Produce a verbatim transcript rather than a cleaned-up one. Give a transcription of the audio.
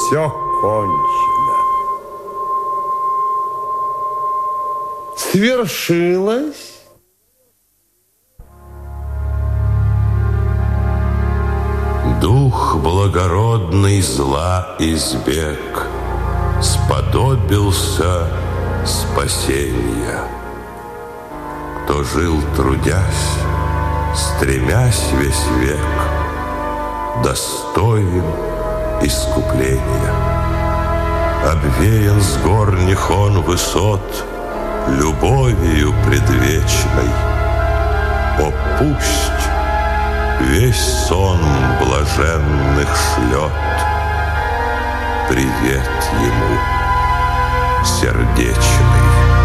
все кончено. Свершилось. Дух благородный зла избег, сподобился спасения. Кто жил, трудясь, стремясь весь век, достоин искупления. Обвеян с горних он высот любовью предвечной. О, пусть весь сон блаженных шлет привет ему сердечный.